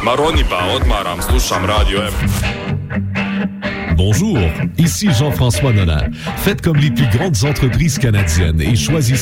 Maroniba, odmaram, slušam Radio M. Bonjour, ici Jean-François Nolin. Faites comme les plus grandes entreprises canadiennes et choisissez